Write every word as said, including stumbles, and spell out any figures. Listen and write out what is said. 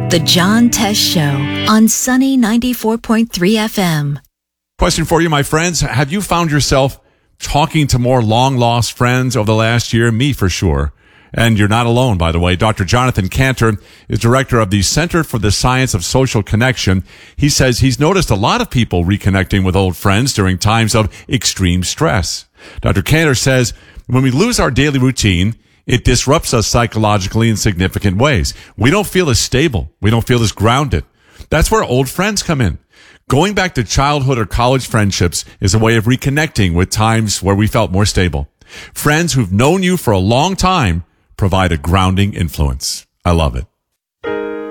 The John Test Show on Sunny ninety-four point three F M. Question for you, my friends. Have you found yourself talking to more long-lost friends over the last year? Me, for sure. And you're not alone, by the way. Doctor Jonathan Cantor is director of the Center for the Science of Social Connection. He says he's noticed a lot of people reconnecting with old friends during times of extreme stress. Doctor Cantor says when we lose our daily routine, it disrupts us psychologically in significant ways. We don't feel as stable. We don't feel as grounded. That's where old friends come in. Going back to childhood or college friendships is a way of reconnecting with times where we felt more stable. Friends who've known you for a long time provide a grounding influence. I love it.